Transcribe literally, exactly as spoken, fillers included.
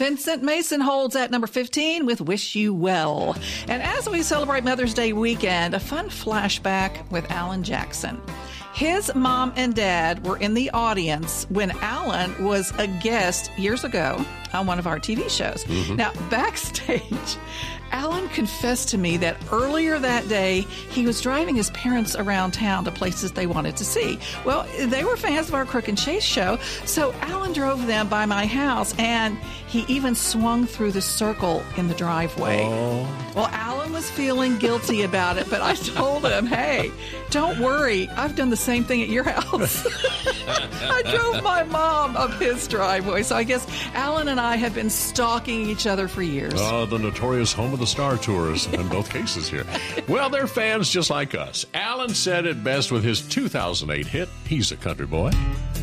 Vincent Mason holds at number fifteen with Wish You Well. And as we celebrate Mother's Day weekend, a fun flashback with Alan Jackson. His mom and dad were in the audience when Alan was a guest years ago on one of our T V shows. Mm-hmm. Now, backstage, Alan confessed to me that earlier that day, he was driving his parents around town to places they wanted to see. Well, they were fans of our Crook and Chase show, so Alan drove them by my house, and he even swung through the circle in the driveway. Oh. Well, Alan was feeling guilty about it, but I told him, hey, don't worry, I've done the same thing at your house. I drove my mom up his driveway, so I guess Alan and I have been stalking each other for years. Oh, the notorious home of the Star Tours in both cases here. Well, they're fans just like us. Alan said it best with his two thousand eight hit, He's a Country Boy.